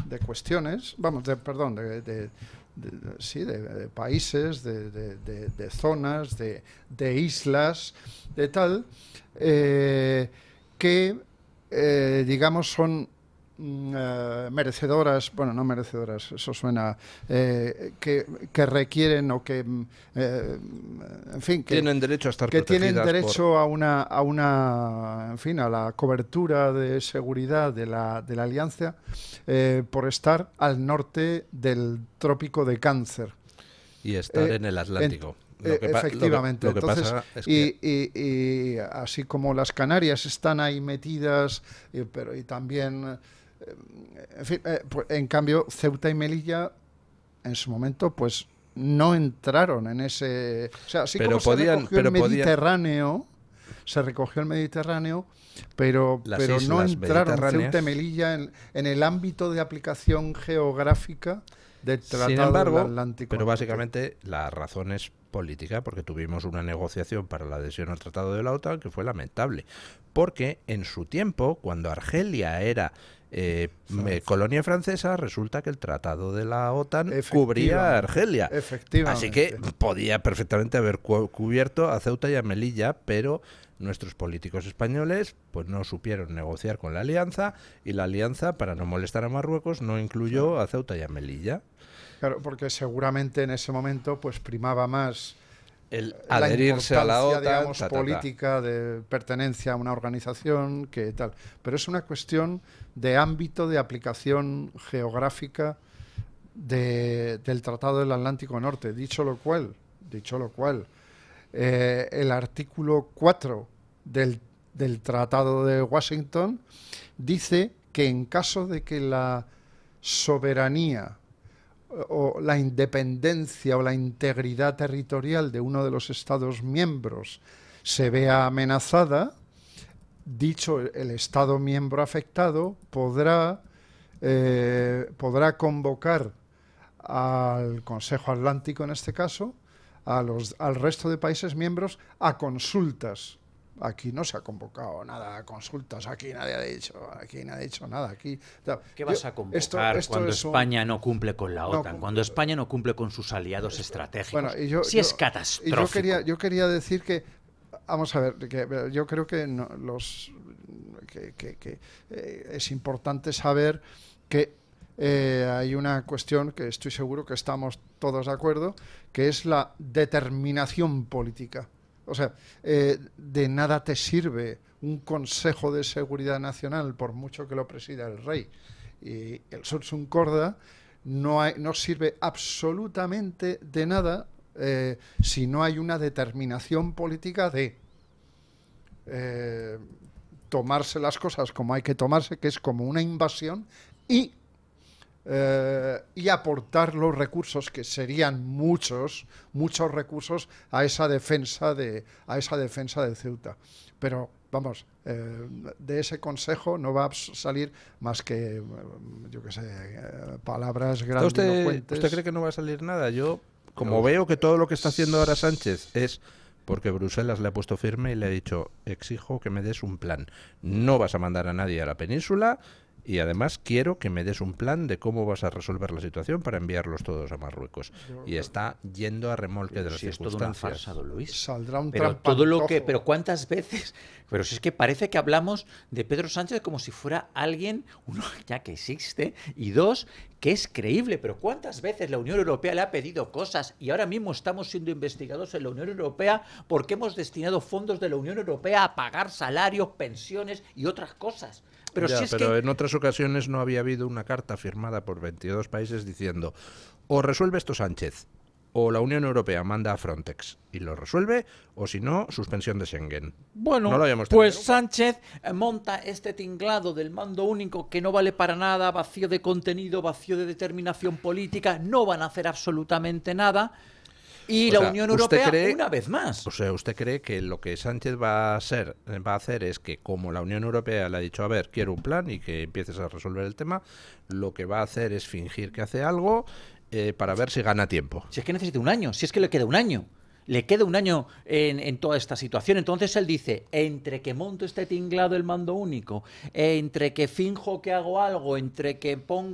de cuestiones, vamos, perdón, sí, de países, de zonas, de islas, de tal, que, digamos, son merecedoras, bueno, no merecedoras, eso suena, que requieren o que, en fin, tienen derecho a estar que tienen derecho por... a una, en fin, a la cobertura de seguridad de la alianza por estar al norte del trópico de Cáncer. Y estar en el Atlántico. Efectivamente. Lo que Entonces, pasa es que... y así como las Canarias están ahí metidas, pero y también, en fin, pues, en cambio, Ceuta y Melilla, en su momento, pues no entraron en ese... O sea, así pero como podían, se recogió el Mediterráneo, pero no entraron Ceuta y Melilla en el ámbito de aplicación geográfica del Tratado del Atlántico. Pero básicamente la razón es política, porque tuvimos una negociación para la adhesión al Tratado de la OTAN que fue lamentable. Porque en su tiempo, cuando Argelia era colonia francesa, resulta que el Tratado de la OTAN cubría a Argelia. Así que podía perfectamente haber cubierto a Ceuta y a Melilla, pero nuestros políticos españoles pues no supieron negociar con la alianza, y la alianza, para no molestar a Marruecos, no incluyó a Ceuta y a Melilla. Claro, porque seguramente en ese momento pues primaba más el adherirse a la OTAN, digamos, política de pertenencia a una organización que tal. Pero es una cuestión de ámbito de aplicación geográfica del Tratado del Atlántico Norte. Dicho lo cual, el artículo 4 del Tratado de Washington dice que en caso de que la soberanía o la independencia o la integridad territorial de uno de los Estados miembros se vea amenazada, el Estado miembro afectado podrá convocar al Consejo Atlántico, en este caso, al resto de países miembros a consultas. Aquí no se ha convocado nada a consultas, aquí nadie ha dicho nada. Aquí, ¿qué vas a convocar cuando España no cumple con la OTAN, cuando España no cumple con sus aliados estratégicos? Bueno, es catastrófico. Yo quería decir que, vamos a ver, que yo creo que es importante saber que hay una cuestión que estoy seguro que estamos todos de acuerdo, que es la determinación política. O sea, de nada te sirve un Consejo de Seguridad Nacional, por mucho que lo presida el rey y el Sursum Corda, no sirve absolutamente de nada si no hay una determinación política de tomarse las cosas como hay que tomarse, que es como una invasión, y aportar los recursos, que serían muchos recursos, a esa defensa de Ceuta. Pero vamos, de ese consejo no va a salir más que, yo qué sé, palabras grandilocuentes. ¿Usted cree que no va a salir nada? Yo, como veo que todo lo que está haciendo ahora Sánchez es porque Bruselas le ha puesto firme y le ha dicho: exijo que me des un plan, no vas a mandar a nadie a la península, y además quiero que me des un plan de cómo vas a resolver la situación para enviarlos todos a Marruecos. Y está yendo a remolque de las circunstancias. Es toda una farsa, don Luis. Saldrá un pero ¿cuántas veces? Pero si es que parece que hablamos de Pedro Sánchez como si fuera alguien, uno, ya que existe, y dos, que es creíble. Pero ¿cuántas veces la Unión Europea le ha pedido cosas y ahora mismo estamos siendo investigados en la Unión Europea porque hemos destinado fondos de la Unión Europea a pagar salarios, pensiones y otras cosas? Pero en otras ocasiones no había habido una carta firmada por 22 países diciendo: o resuelve esto Sánchez, o la Unión Europea manda a Frontex y lo resuelve, o si no, suspensión de Schengen. Bueno, no lo habíamos pues Sánchez monta este tinglado del mando único que no vale para nada, vacío de contenido, vacío de determinación política, no van a hacer absolutamente nada. Y la Unión Europea, una vez más. O sea, ¿usted cree que lo que Sánchez va a hacer es que, como la Unión Europea le ha dicho: a ver, quiero un plan y que empieces a resolver el tema, lo que va a hacer es fingir que hace algo para ver si gana tiempo? Si es que necesita un año, si es que le queda un año. Le queda un año en toda esta situación. Entonces él dice: entre que monto este tinglado el mando único, entre que finjo que hago algo, entre que pongo